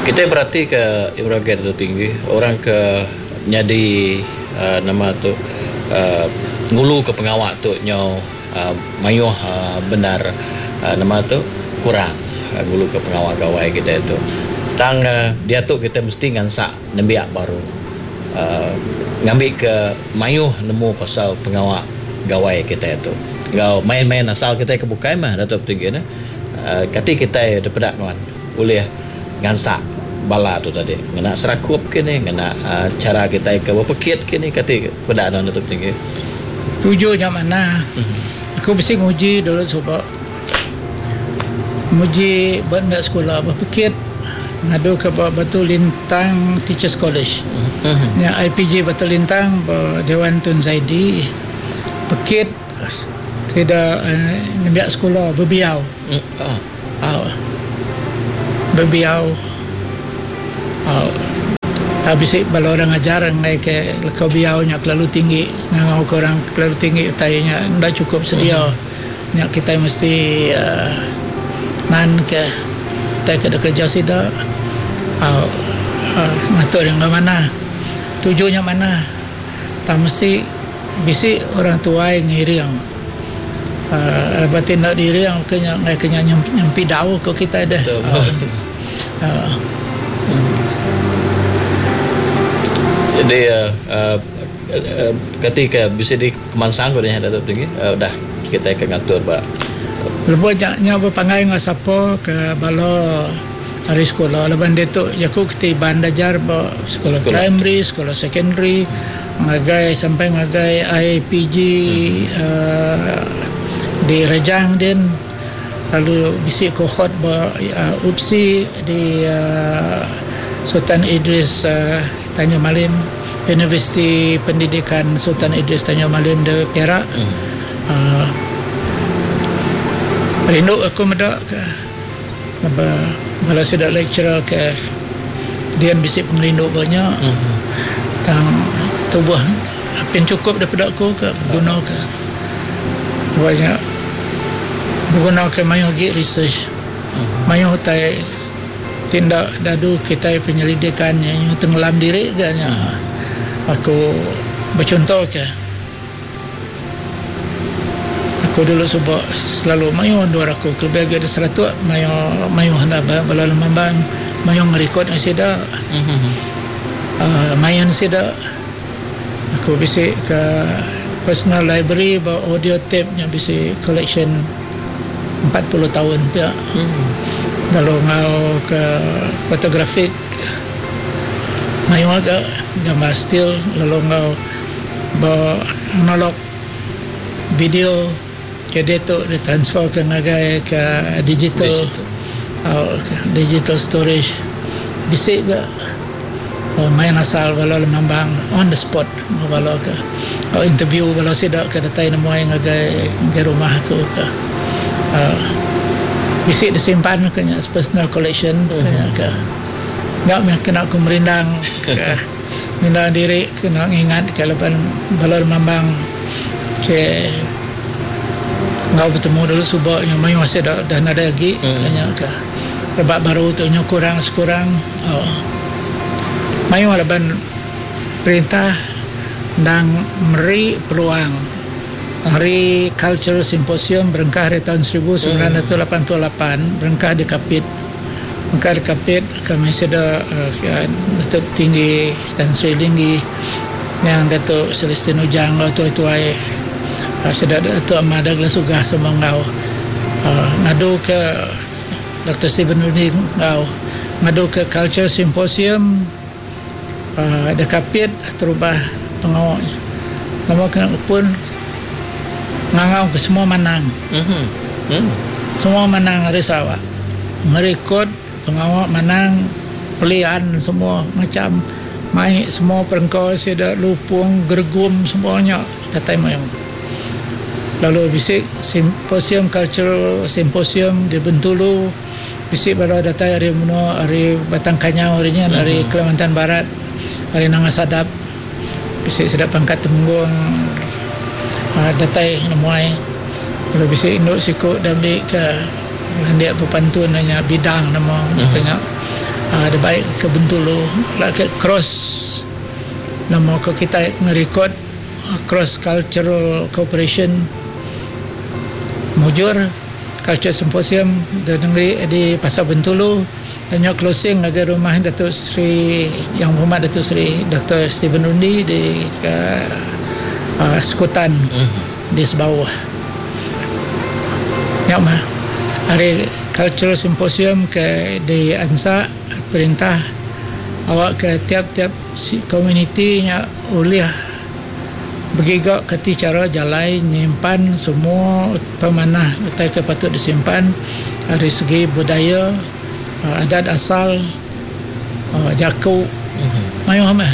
Kita berarti ke Ibrahim itu tinggi orang ke nyadi nama tu ngulu ke pengawak tu nyau mayuh benar nama tu kurang ngulu ke pengawak gawai kita itu tang dia tu kita mesti ngansak nembiak baru ngambil ke mayuh nemu pasal pengawak gawai kita itu gau main-main asal kita ke bukai mah Datuk tinggi na kati kita daripada kawan boleh ngansak bala tu tadi ngena serakup kini ngena cara kita ke berpekit kini kati pada anak tu tinggi tujuh jam mana aku mesti nguji dulu sebab nguji benda sekolah berpekit ngadu ke Batu Lintang Teachers College yang IPG Batu Lintang Dewan Tun Zaidi pekit tidak nembiak sekolah berbiau berbiau tapi sih kalau orang ajar ngai ke lekau biaunya terlalu tinggi ngau orang terlalu tinggi tayanya ndak cukup sedia nya kita mesti nan ke kita ada kerja sida ngatur yang mana tujuannya mana tak mesti bisi orang tua yang ngiring batin nak diri yang kenya nyampi dau ke kita dah jadi ketika bisa di kemansang ko dah Datuk tinggi dah kita akan ngatur ba lepas nya berpangai dengan siapa ke bala hari sekolah lepas itu aku keti bandajar ba sekolah primary sekolah secondary ngagai sampai ngagai IPG di Rejang din lalu bisi kohort ba UPSI di Sultan Idris Tanjung Malim Universiti Pendidikan Sultan Idris Tanjung Malim de Perak rindu aku medak ke kalau sudah lecturer ke dia bisi pengrindu banyak tang tubuh apin cukup daripada aku ke guna ke banyak guna ke mayu gi research mayu tai tindak dadu kita penyelidikannya yang tenggelam diri ganya aku bercontoh ke aku dulu sebab selalu mayu dua aku lebih agak ada seratus mayu hendak bala lembaban mayu ngerekod sida mayan sida aku bisi ke personal library bawa audio tape yang bisi collection 40 tahun ya kalau ngau ke fotografik mayu agak gambar still lalu ngau bawa analog video jadi tu ditransfer ke ngagai ke digital storage bisik ke main asal kalau memang on the spot kalau ke interview kalau sidak ke datai nemu yang ngagai ke rumah aku ke bisik disimpan kena personal collection kena ke enggak kena aku merindang merindang diri kena ingat kalau balor mambang ke enggak bertemu dulu subak yang mayu masih dah ada lagi kena ke rebak baru tu kurang sekurang mayu laban perintah dan meri peluang Hari Cultural Symposium berengkah di tahun 1988 berengkah di Kapit kami sudah Datuk Tinggi Tan Sri Linggi yang Datuk Celestine Ujang tuai sudah Datuk Ahmad Douglas Sugah Semangau ngadu ke Dr. Stephen Udin ngadu ke Cultural Symposium di Kapit terubah pengawal nama kena pun ngangau ke semua Manang semua Manang Risawa merekod pengawal Manang pelian semua macam mai semua perengkau seda lupung gergum semuanya datai mayang lalu bisik simposium cultural simposium di Bentulu bisik pada datai hari Muno hari Batang Kanyau harinya hari Kalimantan Barat hari Nangasadap bisik sedap pangkat Temenggung datai nemuai kalau bisa induk sikut dan ambil ke hendak berpantun hanya bidang nama kena Ada baik ke Bengkulu lah ke cross nama ke kita ngerekod cross cultural cooperation mujur culture symposium di negeri di Pasar Bengkulu. Hanya closing agar rumah Datuk Seri Yang Berhormat Datuk Seri Dr. Stephen Rundi di Sekutan di sebawah. Ya mah. Hari cultural symposium ke di ANSA perintah awak ke tiap-tiap komuniti nya uliah bergigak kati cara jalai nyimpan semua pemanah utai ke patut disimpan dari segi budaya, adat asal, jaku mayu mah.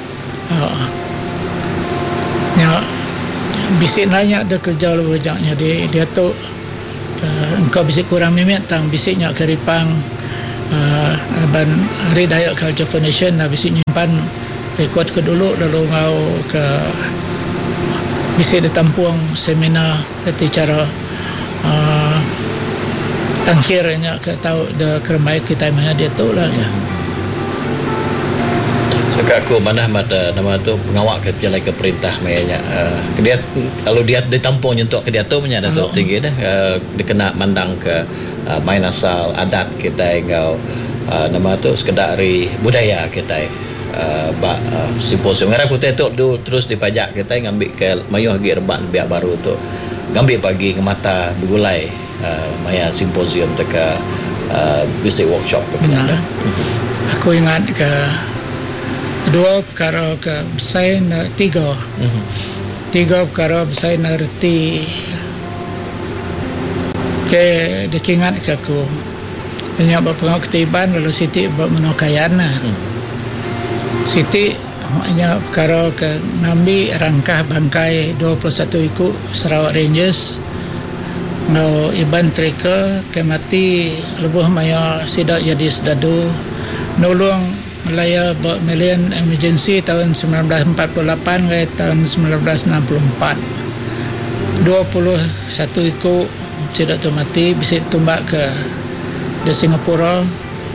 Nya bisik nanya ada kerja lu bajaknya dia tu engkau bisik kurang mimit tang bisiknya keripang ban Hari Dayak Culture Foundation dah bisik nyimpan rekod ke dulu lalu ngau ke bisik ditampuang seminar kati cara tangkirnya ke tahu de kermai kita mana dia tu lah. Sekat aku mana nama tu pengawal ke jalan ke perintah mayanya dia kalau dia ditampung nyentuk ke dia tu punya Datuk tinggi dah dia kena mandang ke main asal adat kita engau nama tu sekedar dari budaya kita simposium ngarap kita tu terus dipajak kita ngambil ke mayuh lagi reban biak baru tu ngambil pagi ke mata bergulai maya simposium teka bisik workshop benar. Aku ingat ke dua perkara ke besar tiga perkara besar ngerti ke dekingat ke aku banyak berpengaruh ketiban lalu Siti buat menokaian Siti hanya perkara ke ngambil rangkah bangkai 21 ikut Sarawak Rangers ngau Iban Tracker ke mati lebuh maya sidak jadi sedadu nolong Melaya Million Emergency tahun 1948 ke tahun 1964 21 ikut tidak tu mati bisa tumbak ke di Singapura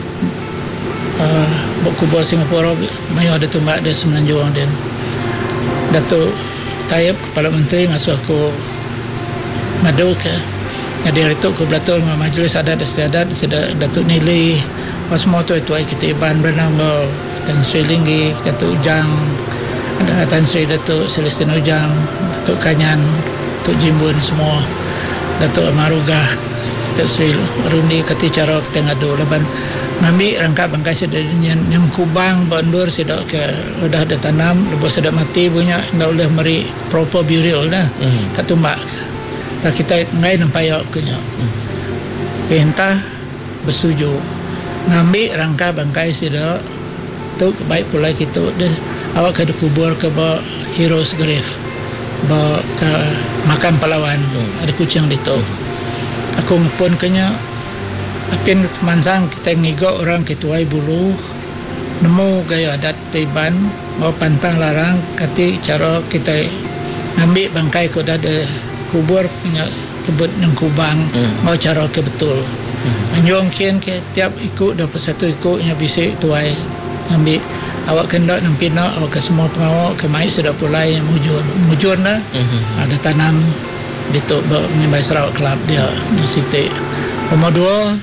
kubur Singapura mayu ada tumbak di Semenanjung dan Datuk Taib Kepala Menteri ngasuh aku madu ke jadi itu aku belatul dengan Majlis Adat Istiadat Datuk Nili pas semua tu itu kita Iban bernama Tan Sri Linggi, Datuk Ujang, ada Tan Sri Datuk Celestine Ujang, Datuk Kanyan, Datuk Jimbun semua, Datuk Amarugah, Datuk Sri Rundi kati cara kita ngadu leban ngambil rangkap bangkai sedanya yang kubang bandur sedak ke udah ada tanam lepas sedak mati punya ndak boleh meri proper burial dah tak tumbak tak kita ngai nampai akunya perintah bersetuju ngambil rangka bangkai sida tu baik pula kita deh awak ke kubur ke ba heroes grave ba ke makam pahlawan ada kucing itu aku pun kenya akin mansang kita ngigo orang ketuai bulu nemu gaya adat Taiban mau pantang larang kati cara kita ngambil bangkai ko dah de kubur punya kebut nang kubang mau cara ke betul anjong kian ke tiap ikut dapat satu ikutnya bisik tuai ambil awak kendak nang pina awak ke semua pengawal ke mai sudah pulai yang mujur dah ada tanam dituk menimbai Sarawak Club dia di Siti nombor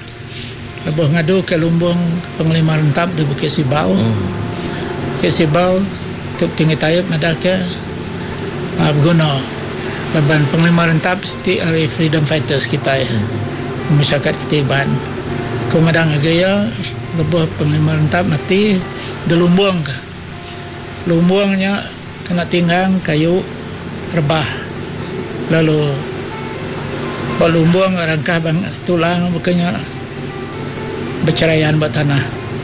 2 lebuh ngadu ke lumbung penglima rentap di Bukit Sibau Bukit Sibau tuk tinggi Taib ada ke berguna leban penglima rentap Siti hari freedom fighters kita masyarakat Ketiban Komadang Agaya lebuh penglima rentap mati di lumbung ke lumbungnya kena tinggang kayu rebah lalu lumbung rangkah bang tulang bukannya berceraian buat tanah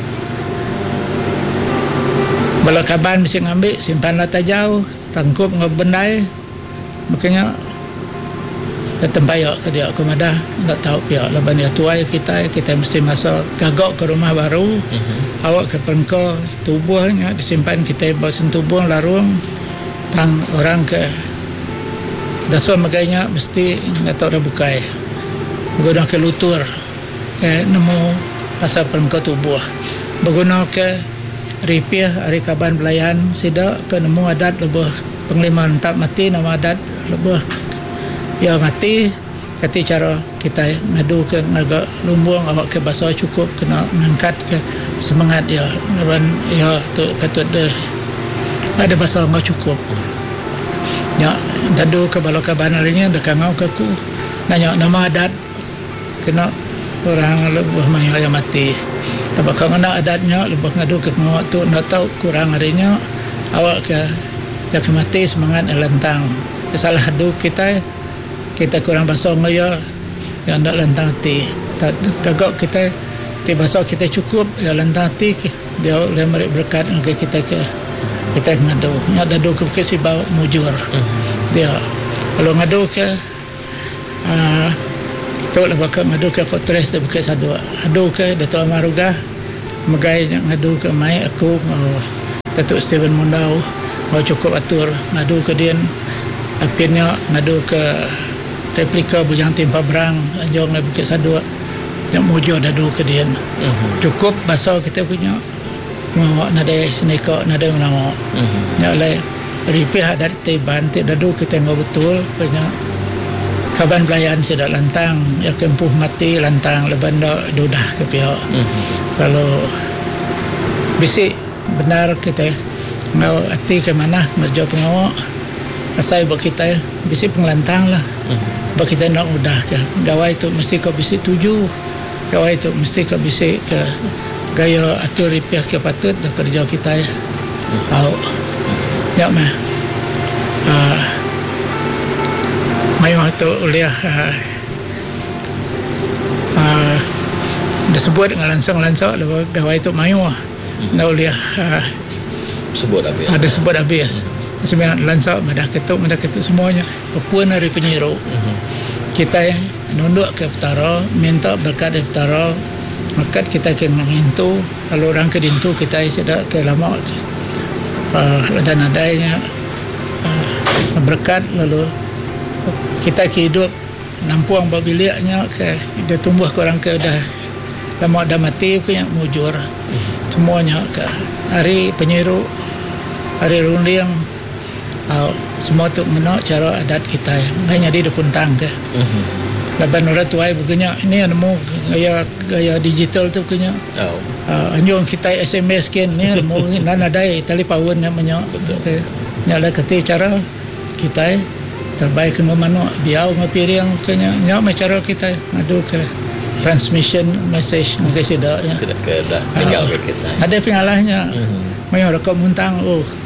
bala kaban mesti ngambil simpan lata jauh tangkup ngebendai makanya tempat ke dia aku madah tak tahu pihak leban dia tuai kita mesti masuk gagak ke rumah baru awak ke pengko tubuhnya disimpan kita bawa tubuh larung tang orang ke dasar maganya mesti tak tahu dah bukai gudang ke lutur nemu pasal pengko tubuh berguna ke ripiah hari kaban belayan sida ke nemu adat lebih pengliman tak mati nama adat lebih ya mati kati cara kita ngadu ke ngagak lumbung awak ke bahasa cukup kena mengangkat ke semangat ya dan ya tu patut ada bahasa nggak cukup ya dadu ke balok kaban harinya dekat ngau ke ku nanya nama adat kena orang lebih maya yang mati tapi kalau nak adatnya lebih ngadu ke ngawak tu nak tahu kurang harinya awak ke jak mati semangat lantang salah adu kita kurang bahasa ngaya yang nak lantang hati kagak kita ti bahasa kita cukup ya lantang hati dia oleh mereka berkat kita ngadu nya dadu ke si bau mujur dia kalau ngadu ke tu lah bakal ngadu ke fortress dia bukan sadu adu ke Datuk Amaruga megai ngadu ke mai aku mau Datuk Steven Mundau mau cukup atur ngadu ke dia akhirnya ngadu ke replika bujang timpa berang anjong lebih ke sadu yang mujur dadu ke dia cukup bahasa kita punya mau nada seneka nada menama ya oleh ripih adat Taiban tidak dadu kita ngau betul punya kaban belayan sudah lantang ya kempuh mati lantang leban dudah ke pihak kalau bisik benar kita ngau hati ke mana ngerja pengawak asai buat kita bisik pengelantang lah buat kita nak mudah ke gawai itu mesti kau bisik tuju gawai itu mesti kau bisik ke gaya atur ripiah ke patut dah kerja kita ya ya mah mayu tu uliah disebut dengan langsung-langsung lepas gawai tu mayu dah uliah sebut habis ada sebut habis sebenarnya langsung madah ketuk semuanya puan hari penyiru kita nunduk ke utara minta berkat dari utara maka kita akan mengintu lalu orang ke dintu kita sudah ke lama dan adanya berkat lalu kita hidup nampuang babiliaknya ke dia tumbuh ke orang ke dah lama dah mati ke yang mujur semuanya ke hari penyiru hari runding semua tu menak cara adat kita hanya di depan tang ke laban orang tuai begenya ini nemu gaya digital tu punya anjong kita SMS kan ni nemu nan ada telefon namanya nyala keti cara kita terbaik ke mana biau ngapiring kenya nya cara kita ngadu ke transmission message mesti dah ya tidak ke dah tinggal ke kita ada pengalahnya mayo rekam muntang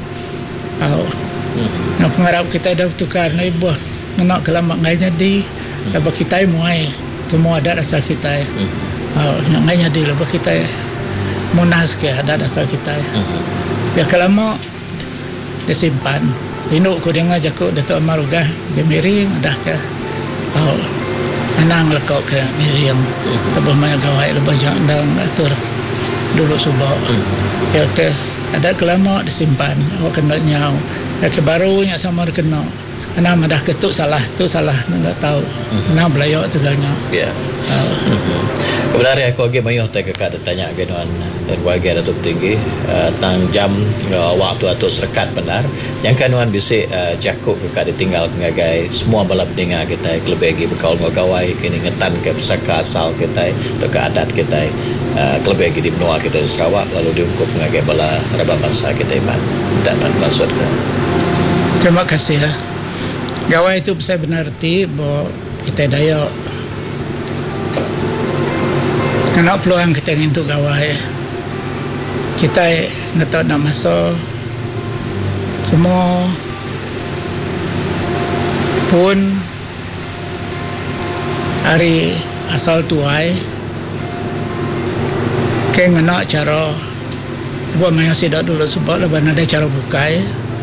yang pengarap kita dah tukar na ibu nak kelamak ngai jadi tapi kita muai semua ada asal kita yang ngai jadi lepas kita munas ke ada asal kita ya kelama disimpan induk ko dengar jako Datuk Amaruga dia miring dah ke anang lekok ke miring lepas mai gawai lepas jang atur dulu subah ya ke ada kelama disimpan awak kena nyau ya ke barunya sama kena anam dah ketuk salah tu salah nak tahu anam belayak tu galnya ya kebenaran aku lagi mayuh tak kakak tanya genuan warga Datuk Tinggi tang jam waktu atau serkat benar yang kanuan bisik jakuk kakak ditinggal pengagai semua bala pendengar kita lebih lagi berkaul ngawai kini ngetan ke pusaka asal kita atau ke adat kita lebih lagi di benua kita di Sarawak lalu diungkup pengagai bala rabah bangsa kita iman dan maksud terima kasih ya gawai itu saya benar arti bahawa kita Dayak kena peluang kita untuk gawai kita nak tahu nak masa semua pun hari asal tuai ke ngena cara buat maya sidak dulu sebab leban ada cara bukai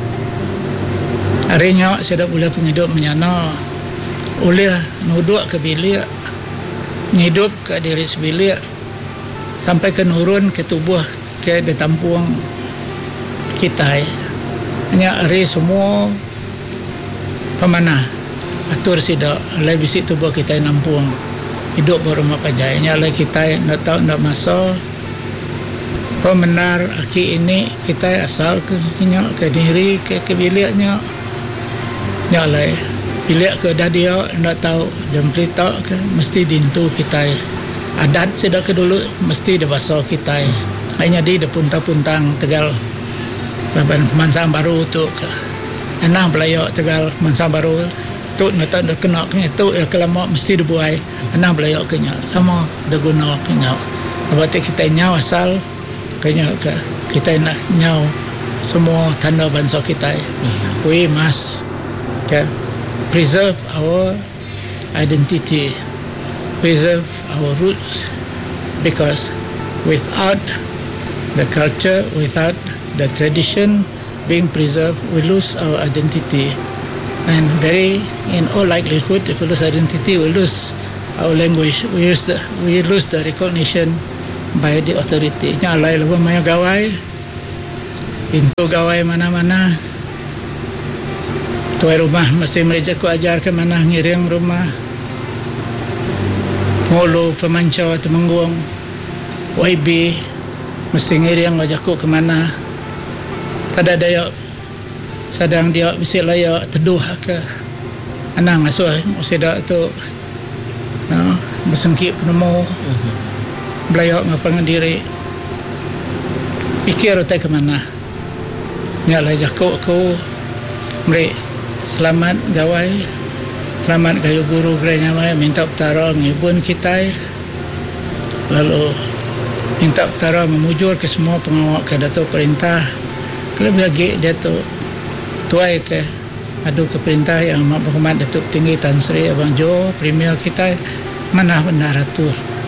harinya saya dah boleh penghidup menyana oleh nuduk ke bilik hidup ke diri sebilik sampai ke nurun ke tubuh ke ditampung kita hanya hari semua pemanah atur sidak oleh bisik tubuh kita nampung hidup berumah pajai hanya oleh kita nak tahu nak masa benar aki ini kita asal ke diri ke biliknya nyalai bilik ke dah dia nak tahu dan berita ke mesti dintu kita adat sudah ke dulu mesti dia bahasa kita hanya di puntang-puntang Tegal laban Mansang Baru tu ke enang belayak Tegal Mansang Baru tu nak tak kena kena tu kelama mesti dibuai enang belayak kenya sama dia guna kenya berarti kita nyau asal kenya kita nak nyau semua tanda bangsa kita. We must preserve our identity, preserve our roots, because without the culture, without the tradition being preserved, we lose our identity. And in all likelihood, if we lose identity, we lose our language. We lose the recognition by the authority. Nyalai lawan maya gawai, pintu gawai mana-mana. Tuai rumah mesti mereka ku ajar ke mana ngiring rumah. Ngolo pemanca temenggung, YB mesti ngiring ajar ku ke mana. Tada daya sadang dia mesti layak teduh ke anang asuh mesti dak tu bersengkit penemu. Belayak ngapangan diri pikir utai ke mana nyala jakuk ku meri selamat gawai selamat gayu guru geranya mai minta petara ngibun kita lalu minta petara memujur ke semua pengawal ke Datuk Perintah lebih lagi Datuk tuai ke adu ke perintah yang berhormat Datuk Tinggi Tan Sri Abang Jo Premier kita mana benar atur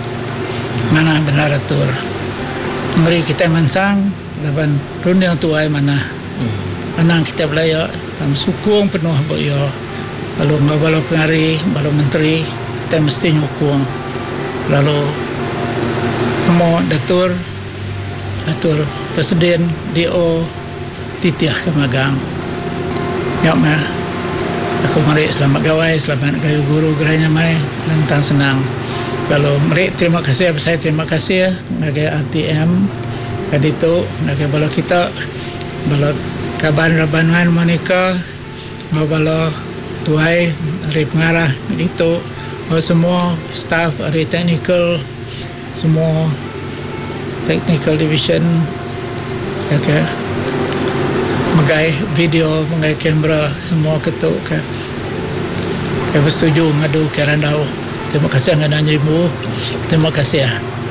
ngeri kita mansang laban runding tuai mana anang kita belayak dalam sukung penuh boyo lalu balo pengari balo menteri kita mesti nyukung lalu semua atur presiden DO titiah ke magang nyok mah aku mari selamat gawai selamat gayu guru geranya mai lantang senang. Lalu meri terima kasih saya terima kasih ngagai RTM kadi tu ngagai bala kita bala kaban-rabanan Monica bala tuai dari pengarah itu semua staff dari technical semua technical division ya mengai video mengai kamera semua ketuk ke bersetuju ngadu ke randau. Terima kasih dengan ibu. Terima kasih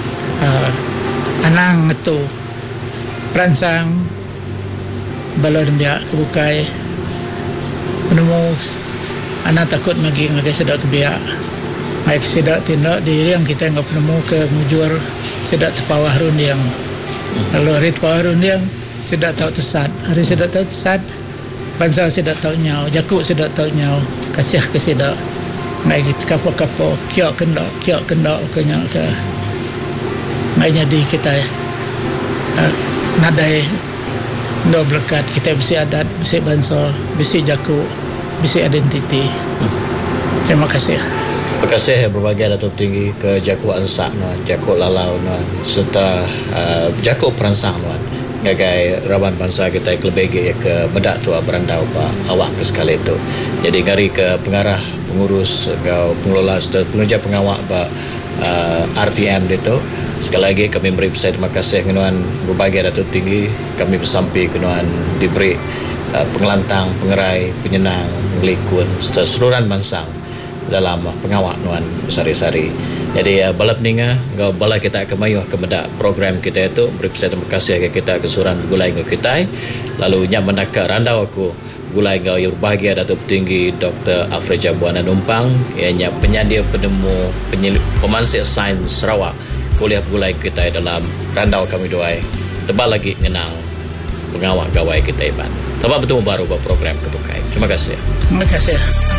anang itu peransang balon dia kebukai menemu anak takut lagi ngagai sedak kebiak baik sedak tindak diri yang kita enggak penemu ke mujur sedak terpawah rundiang lalu hari terpawah rundiang sedak tahu tesat hari sedak tahu tesat bangsa sedak tahu nyau jakuk sedak tahu nyau kasih ke sedak mai kita kapo kiok kendak kenya ke mai jadi kita nadai ndo blekat kita bisi adat bisi bangsa bisi jaku bisi identiti. Terima kasih. Terima kasih berbagai Datuk Tinggi ke Jaku Ansak nuan Jaku Lalau nuan serta Jaku Peransang nuan ngagai raban bangsa kita kelebege ke medak tua berandau pa awak ke sekali itu. Jadi ngari ke pengarah pengurus pengelola serta pengerja pengawal RTM itu. Sekali lagi kami beri terima kasih kenuan berbagai Datuk Tinggi kami bersampi kenuan diberi pengelantang, pengerai, penyenang, ngelikun serta seluruhan bansang dalam pengawal nuan sari-sari. Jadi balap ninga gau bala kita kemayuh kemedak program kita itu beri terima kasih ke kita kesuran gulai ngau kita lalu nya mendaka randau aku gulai ngau yang berbahagia Datuk Tinggi Dr. Afreja Buana Numpang ianya penyandia penemu pemansir sains Sarawak kuliah gulai kita dalam randau kami doai tebal lagi ngenang pengawal gawai kita iban. Sampai bertemu baru buat program kebukai. Terima kasih. Terima kasih.